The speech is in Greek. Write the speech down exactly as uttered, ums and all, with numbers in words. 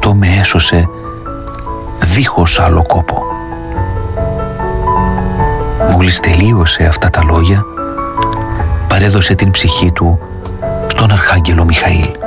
αυτό με έσωσε δίχως άλλο κόπο. Μόλις τελείωσε αυτά τα λόγια, παρέδωσε την ψυχή του στον Αρχάγγελο Μιχαήλ.